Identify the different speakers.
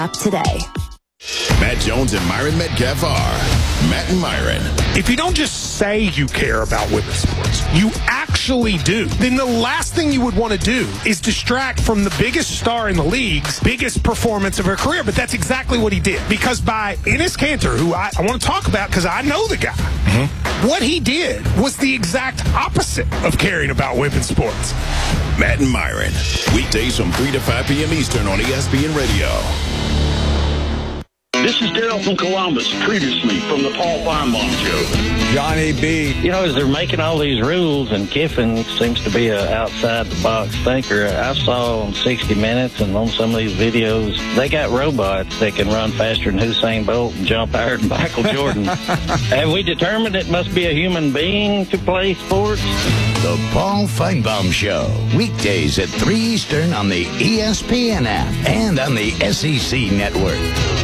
Speaker 1: app today.
Speaker 2: Matt Jones and Myron Metcalf are Matt and Myron.
Speaker 3: If you don't just say you care about women's sports, you actually do, then the last thing you would want to do is distract from the biggest star in the league's biggest performance of her career. But that's exactly what he did. Because by Enes Kanter, who I want to talk about because I know the guy, what he did was the exact opposite of caring about women's sports.
Speaker 2: Matt and Myron, weekdays from 3 to 5 p.m. Eastern on ESPN Radio.
Speaker 4: This is Daryl from Columbus, previously from the Paul Feinbaum Show.
Speaker 5: Johnny B.
Speaker 6: You know, as they're making all these rules, and Kiffin seems to be an outside-the-box thinker, I saw on 60 Minutes and on some of these videos, they got robots that can run faster than Usain Bolt and jump higher than Michael Jordan. Have we determined it must be a human being to play sports?
Speaker 7: The Paul Feinbaum Show, weekdays at 3 Eastern on the ESPN app and on the SEC Network.